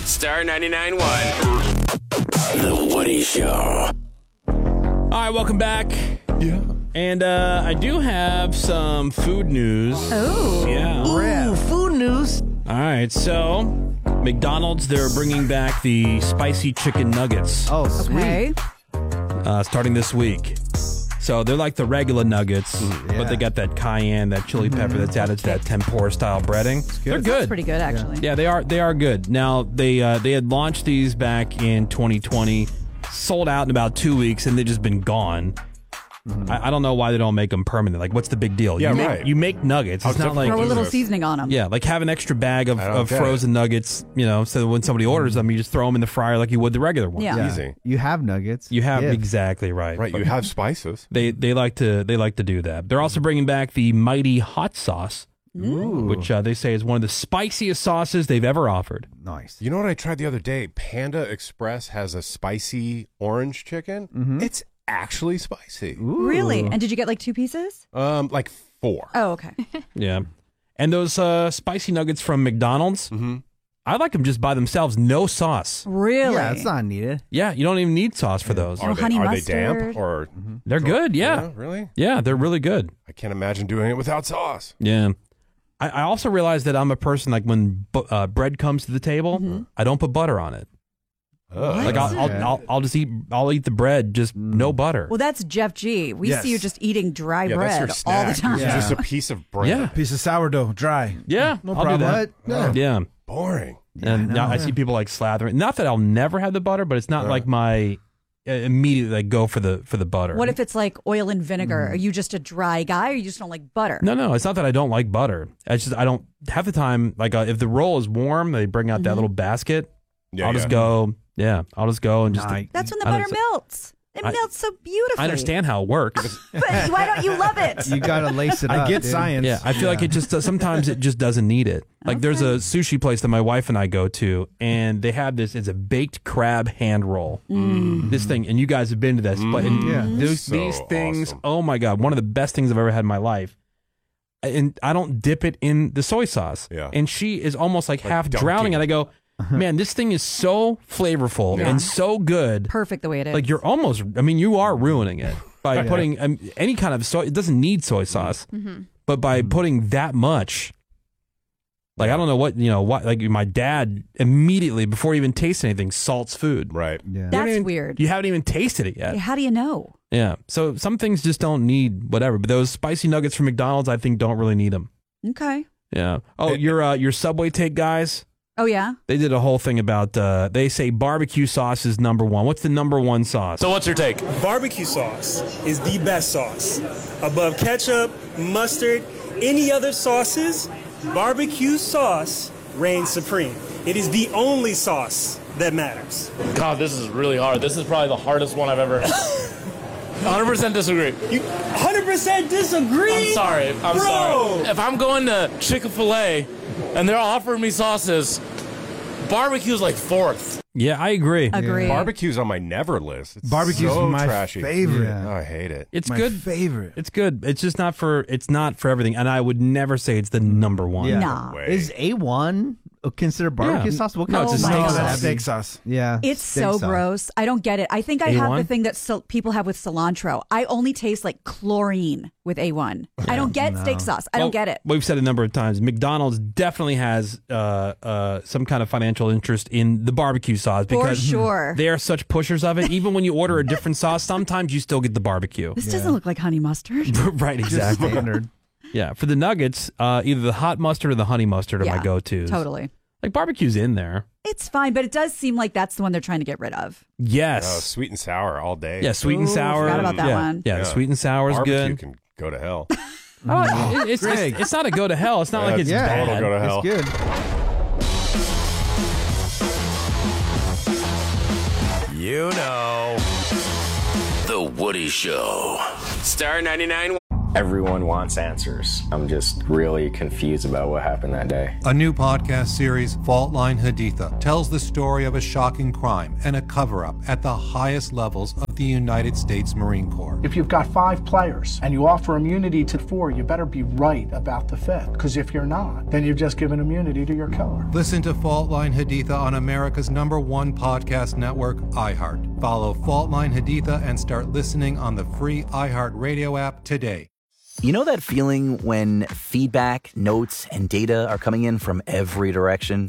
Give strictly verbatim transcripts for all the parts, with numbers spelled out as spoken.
Star ninety-nine point one. The Woody Show. All right, welcome back. Yeah. And uh, I do have some food news. Oh. Yeah. Ooh, food news. All right, so McDonald's, they're bringing back the spicy chicken nuggets. Oh, sweet. Okay. Uh, starting this week. So they're like the regular nuggets, yeah. but they got that cayenne, that chili pepper that's added to that tempura style breading. They're That's good. pretty good, actually. Yeah, they are. They are good. Now they uh, they had launched these back in twenty twenty, sold out in about two weeks, and they've just been gone. Mm-hmm. I, I don't know why they don't make them permanent. Like, what's the big deal? Yeah, you make, right. You make nuggets. It's How not like Throw a little this? seasoning on them. yeah, like have an extra bag of, I don't of get frozen nuggets. You know, so that when somebody orders them, you just throw them in the fryer like you would the regular ones. Yeah. Yeah. Easy. You have nuggets. You have Give. exactly right. Right, But you have spices. They they like to they like to do that. They're also bringing back the Mighty Hot Sauce, Ooh. which uh, they say is one of the spiciest sauces they've ever offered. Nice. You know what I tried the other day? Panda Express has a spicy orange chicken. Mm-hmm. It's actually spicy. Ooh. Really? And did you get like two pieces? Um, like four. Oh, okay. Yeah, and those uh, spicy nuggets from McDonald's, Mm-hmm. I like them just by themselves, no sauce. Really? Yeah, it's not needed. Yeah, you don't even need sauce for those. No Are, they, honey are they mustard. damp or? They're good. Yeah. really? yeah, they're really good. I can't imagine doing it without sauce. Yeah. I, I also realized that I'm a person like when bu- uh, bread comes to the table, I don't put butter on it. Ugh. Like I'll, I'll, Yeah. I'll I'll just eat I'll eat the bread, just no butter. Well, that's Jeff G. We Yes. see you just eating dry yeah, bread that's your all snack. the time. It's Yeah. just a piece of bread. Yeah. Piece of sourdough, dry. yeah, No I'll problem. do that. What? Yeah. Boring. And I now know. I see people like slathering. Not that I'll never have the butter, but it's not Uh. like my uh, immediately like go for the for the butter. What if it's like oil and vinegar? Are you just a dry guy or you just don't like butter? No, no, it's not that I don't like butter. It's just I don't half the time. Like uh, if the roll is warm, they bring out that little basket. Yeah, I'll yeah. just go. Yeah, I'll just go and just. Nice. That's when the I butter don't- melts. It I- melts so beautifully. I understand how it works. But why don't you love it? You gotta lace it up. I get dude. science. Yeah, I feel like it just uh, sometimes it just doesn't need it. Like there's a sushi place that my wife and I go to, and they have this. It's a baked crab hand roll. This thing, and you guys have been to this, but and Yeah. those, So these things. awesome. Oh my god, one of the best things I've ever had in my life. And I don't dip it in the soy sauce. Yeah. And she is almost like, Like half dunking. drowning, and I go, man, this thing is so flavorful Yeah. and so good. Perfect the way it is. Like you're almost. I mean, you are ruining it by putting um, any kind of soy. It doesn't need soy sauce, but by putting that much. Like I don't know what you know. What like my dad immediately before he even tastes anything salts food. Right. Yeah. You That's haven't even- weird. You haven't even tasted it yet. How do you know? Yeah. So some things just don't need whatever. But those spicy nuggets from McDonald's, I think, don't really need them. Okay. Yeah. Oh, your uh, your Subway take guys. Oh, yeah? They did a whole thing about. Uh, they say barbecue sauce is number one. What's the number one sauce? So what's your take? Barbecue sauce is the best sauce. Above ketchup, mustard, any other sauces, barbecue sauce reigns supreme. It is the only sauce that matters. God, this is really hard. This is probably the hardest one I've ever. one hundred percent disagree. You one hundred percent disagree? I'm sorry. I'm Bro. sorry. If I'm going to Chick-fil-A and they're offering me sauces, barbecue's like fourth. Yeah, I agree. Agree. Barbecue's on my never list. It's Barbecue's so my trashy. favorite. Yeah. Oh, I hate it. It's My good. favorite. It's good. It's just not for. It's not for everything. And I would never say it's the number one. Yeah. Nah. Way. Is A one considered barbecue Yeah. sauce? What No, kind it's a of Oh steak my Oh, God. that's sauce. steak sauce. Yeah. It's steak so sauce. gross. I don't get it. I think I A have one? the thing that so people have with cilantro. I only taste like chlorine with A one. I don't get steak sauce. I don't Well, get it. We've said a number of times. McDonald's definitely has uh, uh, some kind of financial interest in the barbecue sauce For because sure. they are such pushers of it. Even when you order a different sauce, sometimes you still get the barbecue. This doesn't look like honey mustard. Right, exactly. Standard. Yeah, for the nuggets, uh, either the hot mustard or the honey mustard are Yeah, my go-tos. Totally. Like barbecue's in there. It's fine, but it does seem like that's the one they're trying to get rid of. Yes. Oh, sweet and sour all day. yeah, sweet and Ooh, sour. forgot about that yeah. one. Yeah, the Yeah. sweet and sour is Barbecue good. can go to hell. Oh, it- it's, Greg. it's, it's not a go to hell. It's not like it's yeah. bad. It'll go to hell. It's good. You know. The Woody Show. Star ninety-nine. Everyone wants answers. I'm just really confused about what happened that day. A new podcast series, Fault Line Haditha, tells the story of a shocking crime and a cover-up at the highest levels of the United States Marine Corps. If you've got five players and you offer immunity to four, you better be right about the fifth. Because if you're not, then you've just given immunity to your killer. Listen to Fault Line Haditha on America's number one podcast network, iHeart. Follow Fault Line Haditha and start listening on the free iHeart Radio app today. You know that feeling when feedback, notes, and data are coming in from every direction?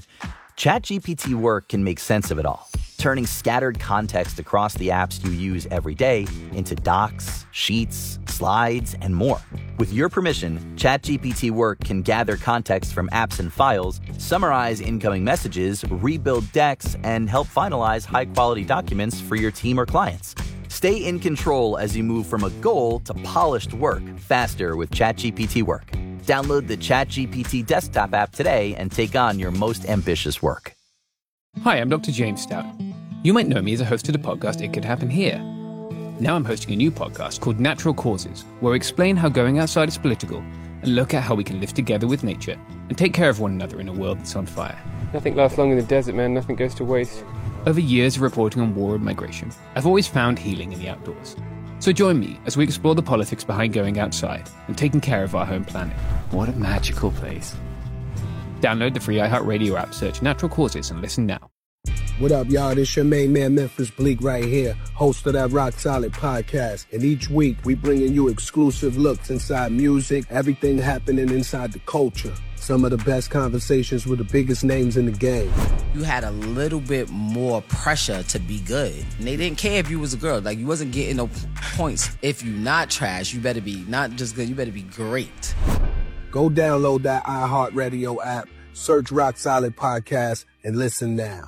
ChatGPT Work can make sense of it all, turning scattered context across the apps you use every day into docs, sheets, slides, and more. With your permission, ChatGPT Work can gather context from apps and files, summarize incoming messages, rebuild decks, and help finalize high-quality documents for your team or clients. Stay in control as you move from a goal to polished work faster with ChatGPT Work. Download the ChatGPT desktop app today and take on your most ambitious work. Hi, I'm Doctor James Stout. You might know me as a host of the podcast It Could Happen Here. Now I'm hosting a new podcast called Natural Causes, where we explain how going outside is political and look at how we can live together with nature and take care of one another in a world that's on fire. Nothing lasts long in the desert, man. Nothing goes to waste. Over years of reporting on war and migration, I've always found healing in the outdoors. So join me as we explore the politics behind going outside and taking care of our home planet. What a magical place. Download the free iHeartRadio app, search Natural Causes, and listen now. What up, y'all? This your main man, Memphis Bleak, right here, host of that Rock Solid podcast. And each week, we bringing you exclusive looks inside music, everything happening inside the culture. Some of the best conversations with the biggest names in the game. You had a little bit more pressure to be good. And they didn't care if you was a girl. Like, you wasn't getting no points. If you not trash, you better be not just good, you better be great. Go download that iHeartRadio app, search Rock Solid Podcast, and listen now.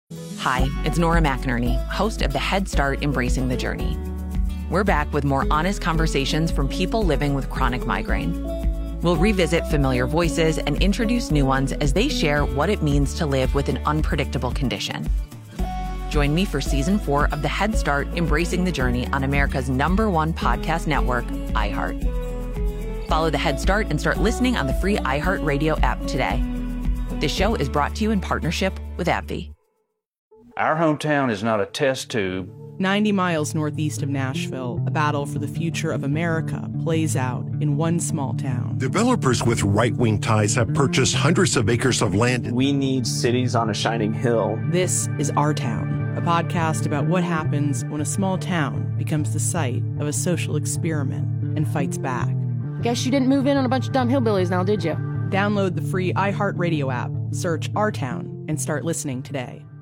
Hi, it's Nora McInerney, host of the Head Start Embracing the Journey. We're back with more honest conversations from people living with chronic migraine. We'll revisit familiar voices and introduce new ones as they share what it means to live with an unpredictable condition. Join me for season four of the Head Start Embracing the Journey on America's number one podcast network, iHeart. Follow the Head Start and start listening on the free iHeartRadio app today. This show is brought to you in partnership with AbbVie. Our hometown is not a test tube. ninety miles northeast of Nashville, a battle for the future of America plays out in one small town. Developers with right-wing ties have purchased hundreds of acres of land. We need cities on a shining hill. This is Our Town, a podcast about what happens when a small town becomes the site of a social experiment and fights back. Guess you didn't move in on a bunch of dumb hillbillies now, did you? Download the free iHeartRadio app, search Our Town, and start listening today.